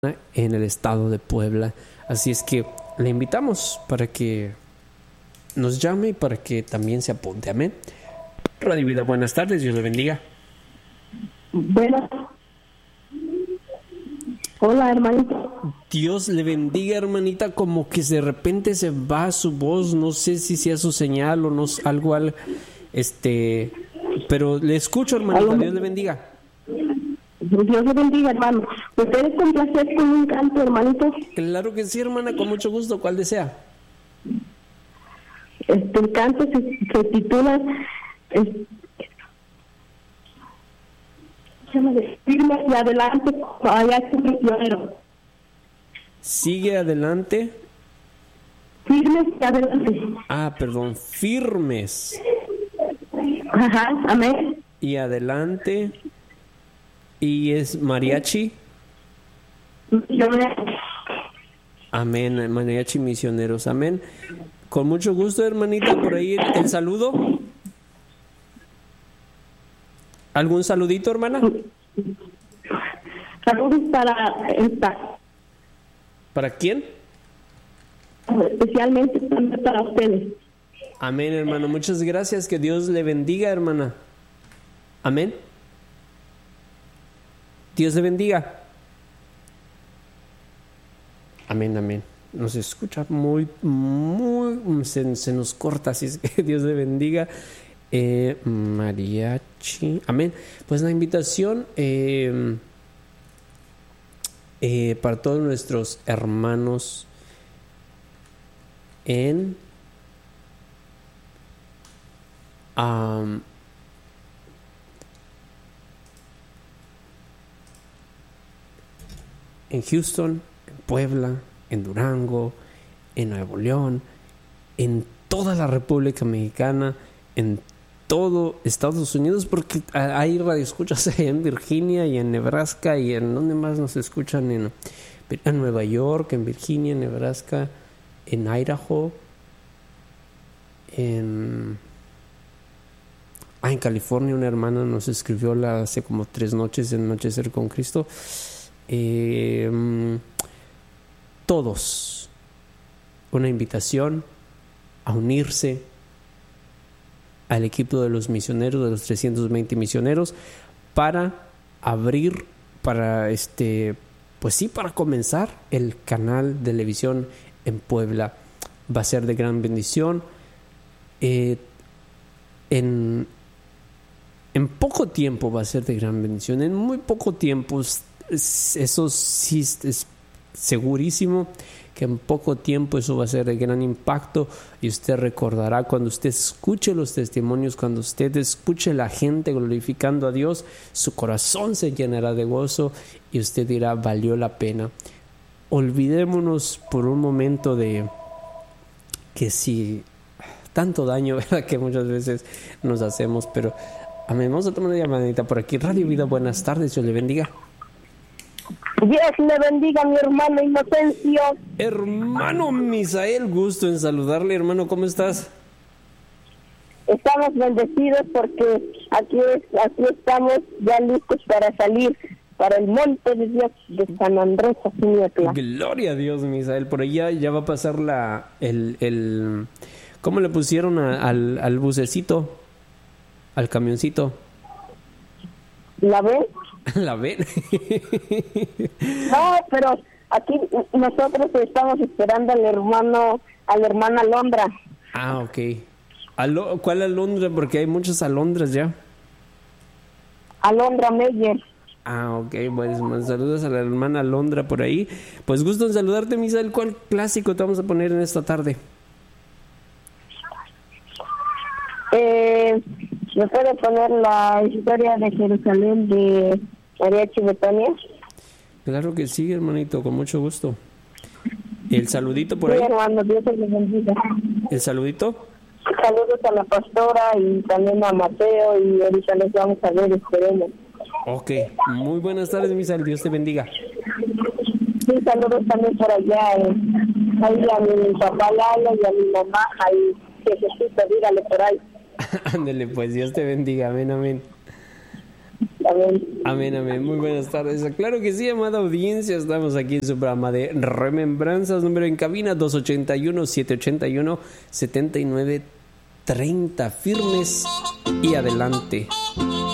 en el estado de Puebla. Así es que le invitamos para que nos llame y para que también se apunte. Amén. Radio Vida, buenas tardes, Dios le bendiga. Buenas. Hola, hermanito. Dios le bendiga, hermanita. Como que de repente se va su voz, no sé si sea su señal o no, algo, pero le escucho, hermanita. Dios le bendiga. Dios le bendiga, hermano. ¿Me puedes complacer con un canto, hermanito? Claro que sí, hermana, con mucho gusto. ¿Cuál desea? El canto se titula Firme y adelante, mariachi misionero. Sigue adelante. Firmes y adelante. Perdón, firmes. Ajá, amén. Y adelante. Y es mariachi. Amén, mariachi misioneros, amén. Con mucho gusto, hermanita, por ahí el saludo. ¿Algún saludito, hermana? Saludos para esta. ¿Para quién? Especialmente para ustedes. Amén, hermano. Muchas gracias. Que Dios le bendiga, hermana. Amén. Dios le bendiga. Amén, amén. Nos escucha muy, se nos corta, así es que Dios le bendiga. Mariachi. Amén. Pues la invitación para todos nuestros hermanos en Houston, en Puebla, en Durango, en Nuevo León, en toda la República Mexicana, en todo Estados Unidos, porque hay radioescuchas en Virginia y en Nebraska y en donde más nos escuchan, en Nueva York, en Virginia, en Nebraska, en Idaho, en California. Una hermana nos escribió hace como 3 noches en Anochecer con Cristo. Todos, una invitación a unirse al equipo de los misioneros, de los 320 misioneros, para abrir, para para comenzar el canal de televisión en Puebla. Va a ser de gran bendición. En poco tiempo va a ser de gran bendición. En muy poco tiempo, eso sí es segurísimo, que en poco tiempo eso va a ser de gran impacto. Y usted recordará, cuando usted escuche los testimonios, cuando usted escuche la gente glorificando a Dios, su corazón se llenará de gozo y usted dirá: valió la pena. Olvidémonos por un momento de que sí, tanto daño, ¿verdad?, que muchas veces nos hacemos. Pero vamos a tomar una llamadita por aquí. Radio Vida, buenas tardes, Dios le bendiga. Dios le bendiga, mi hermano Inocencio. Hermano Misael, gusto en saludarle, hermano. ¿Cómo estás? Estamos bendecidos porque aquí estamos ya listos para salir para el monte de Dios de San Andrés Aciñotla. Gloria a Dios, Misael. Por ahí ya va a pasar ¿cómo le pusieron al bucecito? Al camioncito. ¿La ves? ¿La ven? No, pero aquí nosotros estamos esperando a la hermana Alondra. Ok. ¿Cuál Alondra? Porque hay muchas Alondras ya. Alondra Meyer. Ok, bueno, saludos a la hermana Alondra por ahí. Pues gusto en saludarte, Misael. ¿Cuál clásico te vamos a poner en esta tarde? ¿Me puede poner la historia de Jerusalén de Mariachi Betania? Claro que sí, hermanito, con mucho gusto. ¿El saludito por ahí? Sí, hermano, Dios te bendiga. ¿El saludito? Saludos a la pastora y también a Mateo, y ahorita les vamos a ver, esperemos. Ok, muy buenas tardes, Misael, Dios te bendiga. Sí, saludos también por allá, ahí a mi papá Lalo y a mi mamá, ahí, que Jesús, dígale por ahí. Ándele, pues, Dios te bendiga, amén, amén. Amén. Amén, amén. Muy buenas tardes. Claro que sí, amada audiencia. Estamos aquí en su programa de Remembranzas. Número en cabina 281-781-7930. Firmes y adelante.